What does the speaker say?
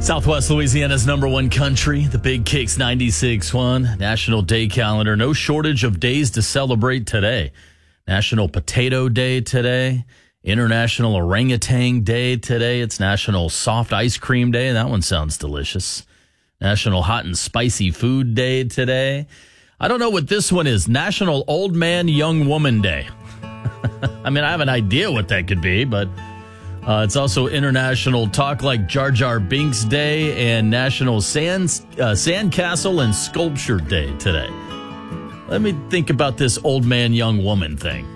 Southwest Louisiana's number one country, the Big Kicks 96.1 National Day Calendar. No shortage of days to celebrate today. National Potato Day today. International Orangutan Day today. It's National Soft Ice Cream Day. That one sounds delicious. National Hot and Spicy Food Day today. I don't know what this one is. National Old Man, Young Woman Day. I mean, I have an idea what that could be, but it's also International Talk Like Jar Jar Binks Day and National Sandcastle and Sculpture Day today. Let me think about this old man, young woman thing.